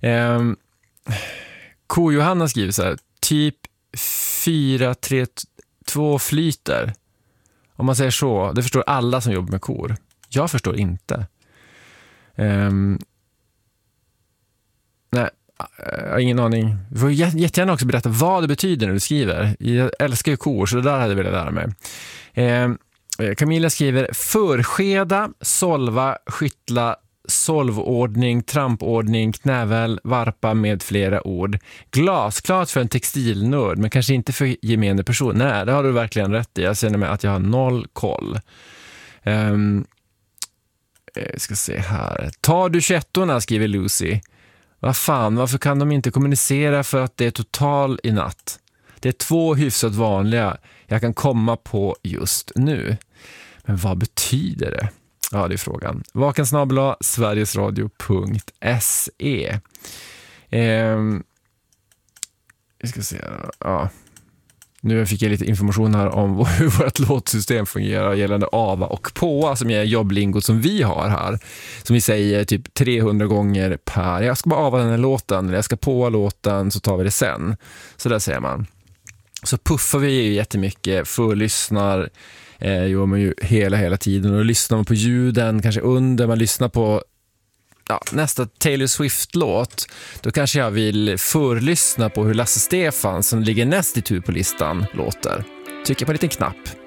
Ko-Johanna skriver så här: typ 4-3-2 flyter. Om man säger så, det förstår alla som jobbar med kor. Jag förstår inte. Nej, jag har ingen aning. Du får jättegärna också berätta vad det betyder när du skriver. Jag älskar ju kor, så det där hade jag velat lära mig. Camilla skriver: förskeda, solva, skyttla, solvordning, trampordning, knäväl, varpa med flera ord. Glasklart för en textilnörd, men kanske inte för gemene person. Nej, det har du verkligen rätt i. Jag känner mig att jag har noll koll. Ska se här. Tar du 21:orna, skriver Lucy. Vad fan, varför kan de inte kommunicera för att det är total i natt? Det är 2 hyfsat vanliga jag kan komma på just nu. Men vad betyder det? Ja, det är frågan. vakensnabel@sverigesradio.se. Vi ska se. Ja. Nu fick jag lite information här om hur vårt låtsystem fungerar gällande AVA och POA, som är jobblingot som vi har här. Som vi säger typ 300 gånger per. Jag ska bara AVA den här låten, eller jag ska POA låten, så tar vi det sen. Så där säger man. Så puffar vi ju jättemycket, förlyssnar gör man ju hela tiden, och lyssnar man på ljuden kanske under man lyssnar på nästa Taylor Swift-låt, då kanske jag vill förlyssna på hur Lasse Stefans, som ligger näst i tur på listan, låter. Trycker på en liten knapp.